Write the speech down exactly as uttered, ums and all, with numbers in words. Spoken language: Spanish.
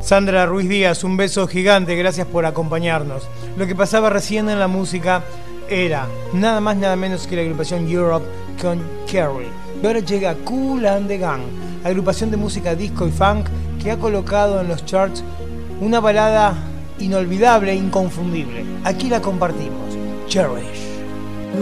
Sandra Ruiz Díaz, un beso gigante, gracias por acompañarnos. Lo que pasaba recién en la música era nada más nada menos que la agrupación Europe con Carrie. Y ahora llega Kool and the Gang, agrupación de música disco y funk que ha colocado en los charts una balada inolvidable e inconfundible. Aquí la compartimos, Cherish.